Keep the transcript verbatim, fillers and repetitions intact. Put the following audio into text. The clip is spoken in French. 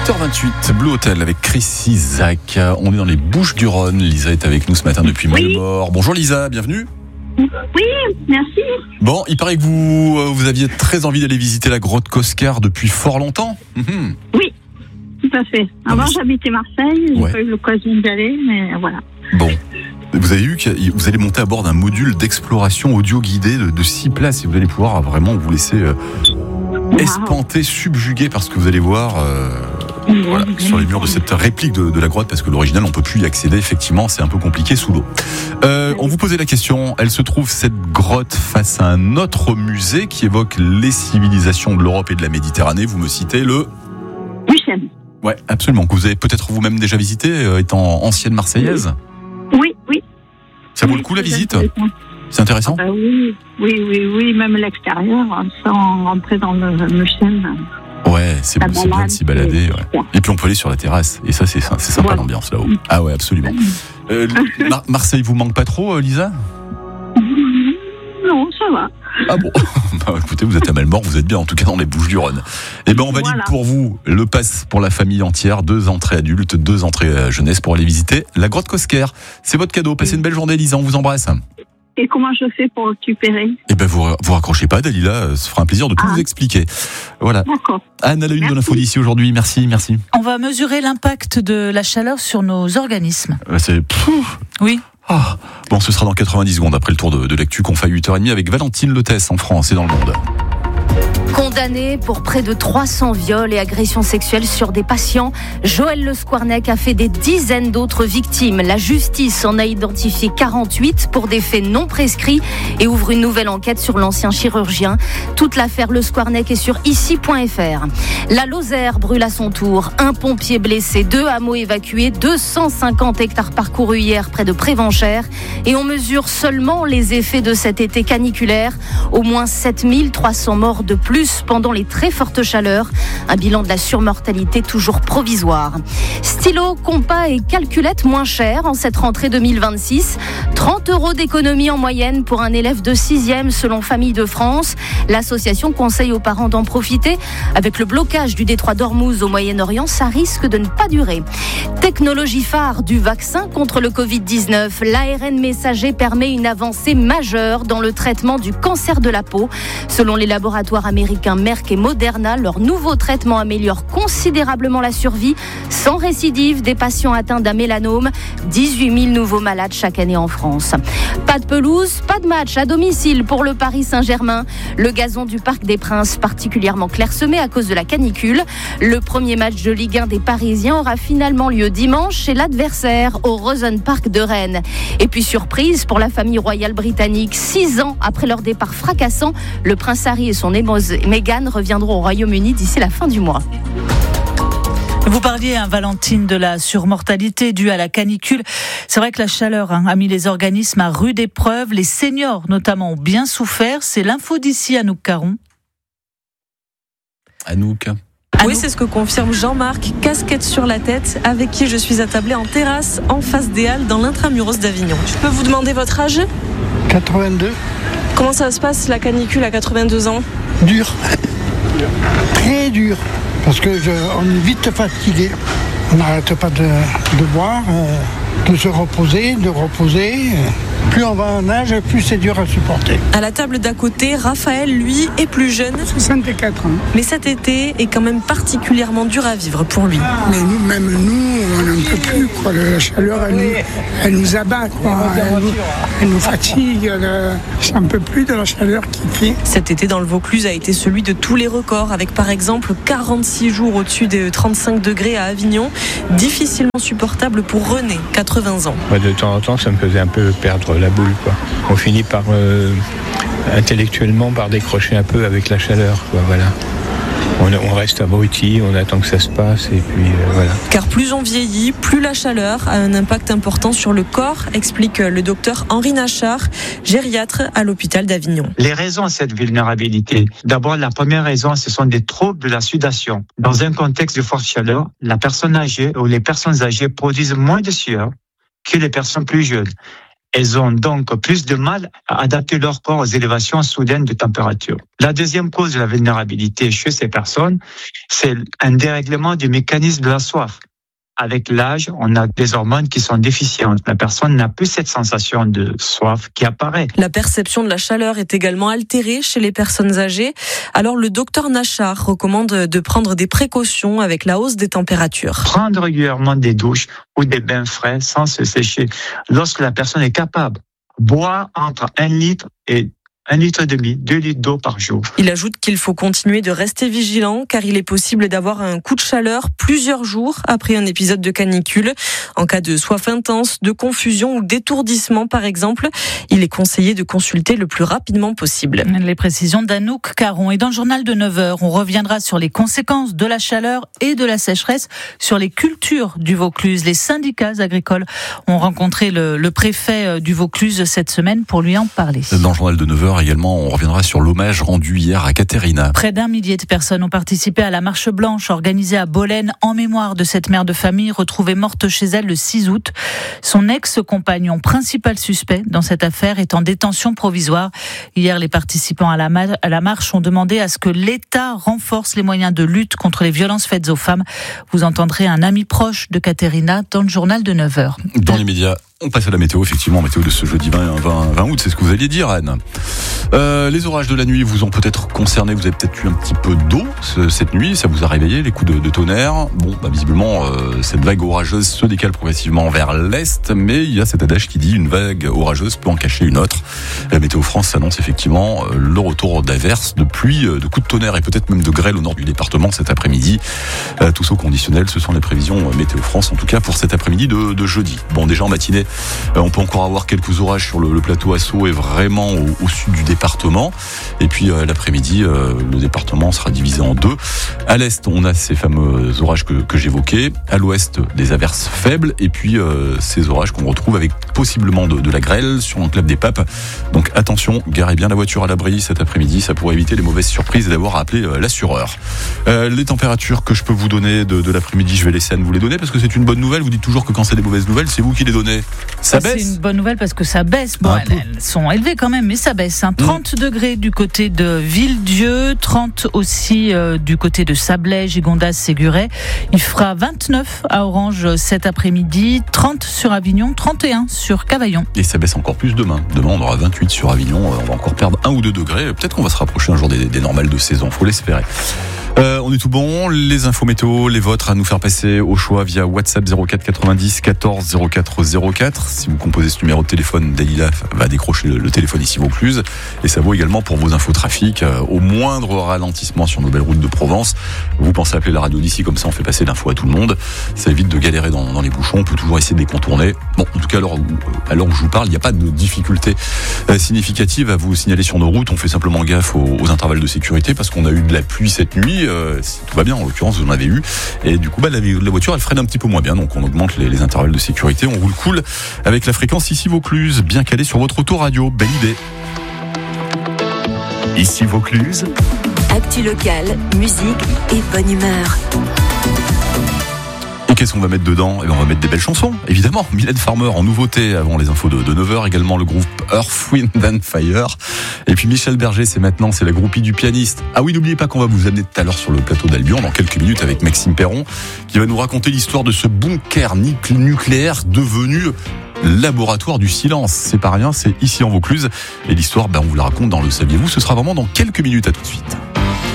huit heures vingt-huit, Blue Hotel avec Chris Isaak. On est dans les Bouches-du-Rhône. Lisa est avec nous ce matin depuis Oui. Malemort. Bonjour Lisa, bienvenue. Oui, merci. Bon, il paraît que vous, euh, vous aviez très envie d'aller visiter la grotte Coscar depuis fort longtemps. Mmh. Oui, tout à fait. Avant, Ah, mais... j'habitais Marseille, j'ai Ouais. pas eu l'occasion d'y aller, mais voilà. Bon, vous avez vu que vous allez monter à bord d'un module d'exploration audio guidé de, de six places et vous allez pouvoir vraiment vous laisser euh, Wow. espanter, subjuguer par ce que vous allez voir euh, voilà, sur les murs de cette réplique de, de la grotte, parce que l'original on peut plus y accéder, effectivement c'est un peu compliqué sous l'eau. Euh, on vous posait la question, elle se trouve cette grotte face à un autre musée qui évoque les civilisations de l'Europe et de la Méditerranée, vous me citez le... Lucien. Ouais, absolument, que vous avez peut-être vous-même déjà visité, euh, étant ancienne Marseillaise. Oui, oui. Ça vaut Oui, le coup la c'est visite? intéressant. C'est intéressant? Ah bah oui, oui, oui, oui, même l'extérieur, sans rentrer dans le Lucien. Ouais, c'est, La c'est bien de balade, s'y balader. c'est- Ouais. Et puis on peut aller sur la terrasse. Et ça, c'est, c'est sympa Voilà. l'ambiance là-haut. Ah ouais, absolument. Euh, Mar- Marseille vous manque pas trop, euh, Lisa? Non, ça va. Ah bon. Bah, écoutez, vous êtes à Malemort, vous êtes bien en tout cas dans les Bouches-du-Rhône. Eh ben on valide Voilà. pour vous le pass pour la famille entière, deux entrées adultes, deux entrées euh, jeunesse pour aller visiter la grotte Coscar. C'est votre cadeau. Passez une belle journée, Lisa. On vous embrasse. Et comment je fais pour récupérer? Eh ben vous vous raccrochez pas, Dalila. euh, Ça fera un plaisir de tout Ah. vous expliquer. Voilà. D'accord. Anne à la une de Merci. l'info d'ici aujourd'hui. Merci, merci. On va mesurer l'impact de la chaleur sur nos organismes. Euh, C'est. Pfff. Oui. Ah. Bon, ce sera dans quatre-vingt-dix secondes après le tour de, de l'actu qu'on fait à huit heures trente avec Valentine Lethès en France et dans le monde. Condamné pour près de trois cents viols et agressions sexuelles sur des patients, Joël Le Squarnec a fait des dizaines d'autres victimes. La justice en a identifié quarante-huit pour des faits non prescrits et ouvre une nouvelle enquête sur l'ancien chirurgien. Toute l'affaire Le Squarnec est sur ici point f r. La Lozère brûle à son tour. Un pompier blessé, deux hameaux évacués, deux cent cinquante hectares parcourus hier près de Prévenchères. Et on mesure seulement les effets de cet été caniculaire. Au moins sept mille trois cents morts de plus pendant les très fortes chaleurs. Un bilan de la surmortalité toujours provisoire. Stylo, compas et calculettes moins chers en cette rentrée deux mille vingt-six. trente euros d'économie en moyenne pour un élève de sixième selon Famille de France. L'association conseille aux parents d'en profiter. Avec le blocage du détroit d'Ormuz au Moyen-Orient, ça risque de ne pas durer. Technologie phare du vaccin contre le covid dix-neuf. L'A R N messager permet une avancée majeure dans le traitement du cancer de la peau. Selon les laboratoires américains Merck et Moderna, leur nouveau traitement améliore considérablement la survie sans récidive des patients atteints d'un mélanome. dix-huit mille nouveaux malades chaque année en France. Pas de pelouse, pas de match à domicile pour le Paris Saint-Germain. Le gazon du Parc des Princes particulièrement clairsemé à cause de la canicule. Le premier match de Ligue un des Parisiens aura finalement lieu dimanche chez l'adversaire au Rosen Park de Rennes. Et puis surprise pour la famille royale britannique, six ans après leur départ fracassant, le prince Harry et son épouse Meghan reviendront au Royaume-Uni d'ici la fin du mois. Vous parliez, hein, Valentine, de la surmortalité due à la canicule. C'est vrai que la chaleur hein, a mis les organismes à rude épreuve. Les seniors, notamment, ont bien souffert. C'est l'info d'ici, Anouk Caron. Anouk. Oui, c'est ce que confirme Jean-Marc, casquette sur la tête, avec qui je suis attablé en terrasse, en face des Halles, dans l'intramuros d'Avignon. Je peux vous demander votre âge ? quatre-vingt-deux. Comment ça se passe, la canicule à quatre-vingt-deux ans ? Dur. Très dur. Parce que je, on est vite fatigué. On n'arrête pas de, de boire, euh, de se reposer, de reposer. Plus on va en âge, plus c'est dur à supporter. À la table d'à côté, Raphaël, lui, est plus jeune. soixante-quatre ans. Mais cet été est quand même particulièrement dur à vivre pour lui. Mais nous, même nous, on n'en peut plus. Quoi. La chaleur, elle nous, elle nous abat. Quoi. Elle, nous, elle nous fatigue. Elle, j'en peux plus de la chaleur qui fait. Cet été dans le Vaucluse a été celui de tous les records, avec par exemple quarante-six jours au-dessus des trente-cinq degrés à Avignon. Difficilement supportable pour René, quatre-vingts ans. De temps en temps, ça me faisait un peu perdre la boule, quoi. On finit par euh, intellectuellement par décrocher un peu avec la chaleur, quoi, voilà. On, on reste abruti, on attend que ça se passe et puis euh, voilà. Car plus on vieillit, plus la chaleur a un impact important sur le corps, explique le docteur Henri Nachard, gériatre à l'hôpital d'Avignon. Les raisons à cette vulnérabilité. D'abord, la première raison, ce sont des troubles de la sudation. Dans un contexte de forte chaleur, la personne âgée ou les personnes âgées produisent moins de sueur que les personnes plus jeunes. Elles ont donc plus de mal à adapter leur corps aux élévations soudaines de température. La deuxième cause de la vulnérabilité chez ces personnes, c'est un dérèglement du mécanisme de la soif. Avec l'âge, on a des hormones qui sont déficientes. La personne n'a plus cette sensation de soif qui apparaît. La perception de la chaleur est également altérée chez les personnes âgées. Alors le docteur Nachar recommande de prendre des précautions avec la hausse des températures. Prendre régulièrement des douches ou des bains frais sans se sécher. Lorsque la personne est capable, boire entre un litre et Un litre et demi, deux litres d'eau par jour. Il ajoute qu'il faut continuer de rester vigilant car il est possible d'avoir un coup de chaleur plusieurs jours après un épisode de canicule. En cas de soif intense, de confusion ou d'étourdissement par exemple, il est conseillé de consulter le plus rapidement possible. Les précisions d'Anouk Caron. Et dans le journal de neuf heures, on reviendra sur les conséquences de la chaleur et de la sécheresse sur les cultures du Vaucluse. Les syndicats agricoles ont rencontré le, le préfet du Vaucluse cette semaine pour lui en parler. Dans le journal de neuf heures, également, on reviendra sur l'hommage rendu hier à Caterina. Près d'un millier de personnes ont participé à la marche blanche organisée à Bolène en mémoire de cette mère de famille retrouvée morte chez elle le six août. Son ex-compagnon, principal suspect dans cette affaire, est en détention provisoire. Hier, les participants à la, ma- à la marche ont demandé à ce que l'État renforce les moyens de lutte contre les violences faites aux femmes. Vous entendrez un ami proche de Caterina dans le journal de neuf heures. Dans les médias, on passe à la météo, effectivement, météo de ce jeudi vingt, vingt, vingt août, c'est ce que vous alliez dire, Anne. Euh, les orages de la nuit vous ont peut-être concerné, vous avez peut-être eu un petit peu d'eau ce, cette nuit, ça vous a réveillé, les coups de, de tonnerre. Bon, bah, visiblement, euh, cette vague orageuse se décale progressivement vers l'est, mais il y a cet adage qui dit une vague orageuse peut en cacher une autre. La Météo France annonce effectivement euh, le retour d'averses, de pluie, euh, de coups de tonnerre et peut-être même de grêle au nord du département cet après-midi. Euh, tout ça au conditionnel, ce sont les prévisions euh, Météo France, en tout cas pour cet après-midi de, de jeudi. Bon, déjà en matinée, on peut encore avoir quelques orages sur le, le plateau à Sceaux et vraiment au, au sud du département. Et puis euh, l'après-midi, euh, le département sera divisé en deux. À l'est, on a ces fameux orages que, que j'évoquais. À l'ouest, des averses faibles. Et puis euh, ces orages qu'on retrouve avec possiblement de, de la grêle sur l'enclave des Papes. Donc attention, garez bien la voiture à l'abri cet après-midi. Ça pourrait éviter les mauvaises surprises et d'avoir à appeler euh, l'assureur. Euh, les températures que je peux vous donner de, de l'après-midi, je vais laisser Anne vous les donner parce que c'est une bonne nouvelle. Vous dites toujours que quand c'est des mauvaises nouvelles, c'est vous qui les donnez. Ça baisse. C'est une bonne nouvelle parce que ça baisse. Bon, elles, elles sont élevées quand même, mais ça baisse. Hein. trente mmh. degrés du côté de Villedieu, trente aussi euh, du côté de Sablé, Gigondas, Séguret. Il fera vingt-neuf à Orange cet après-midi, trente sur Avignon, trente et un sur Cavaillon. Et ça baisse encore plus demain. Demain, on aura vingt-huit sur Avignon. On va encore perdre un ou deux degrés. Peut-être qu'on va se rapprocher un jour des, des normales de saison. Faut l'espérer. Euh, on est tout bon, les infos météo, les vôtres à nous faire passer au choix via WhatsApp zéro quatre quatre-vingt-dix quatorze zéro quatre zéro quatre. Si vous composez ce numéro de téléphone, Dalila va décrocher le, le téléphone ici Vaucluse. Et ça vaut également pour vos infos trafic. Euh, au moindre ralentissement sur nos belles routes de Provence, vous pensez appeler la radio d'ici, comme ça on fait passer l'info à tout le monde. Ça évite de galérer dans, dans les bouchons, on peut toujours essayer de les contourner. Bon, en tout cas, alors, à l'heure où je vous parle, il n'y a pas de difficulté euh, significative à vous signaler sur nos routes. On fait simplement gaffe aux, aux intervalles de sécurité parce qu'on a eu de la pluie cette nuit. Euh, si tout va bien, en l'occurrence, vous en avez eu. Et du coup, bah, la, la voiture, elle freine un petit peu moins bien. Donc, on augmente les, les intervalles de sécurité. On roule cool avec la fréquence ici Vaucluse, bien calée sur votre autoradio. Belle idée. Ici Vaucluse. Actu locale, musique et bonne humeur. Et qu'est-ce qu'on va mettre dedans ? Eh bien, on va mettre des belles chansons, évidemment. Mylène Farmer en nouveauté avant les infos de, de neuf heures. Également le groupe Earth, Wind and Fire. Et puis Michel Berger, c'est maintenant, c'est la groupie du pianiste. Ah oui, n'oubliez pas qu'on va vous amener tout à l'heure sur le plateau d'Albion dans quelques minutes avec Maxime Perron qui va nous raconter l'histoire de ce bunker nucléaire devenu laboratoire du silence. C'est pas rien, c'est ici en Vaucluse. Et l'histoire, ben, on vous la raconte dans Le Saviez-vous ? Ce sera vraiment dans quelques minutes. À tout de suite.